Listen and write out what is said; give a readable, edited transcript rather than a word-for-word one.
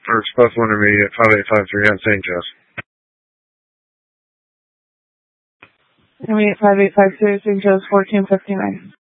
for Express 1 Immediate 5853 on St. Joe's. Immediate 5853, St. Joe's 1459.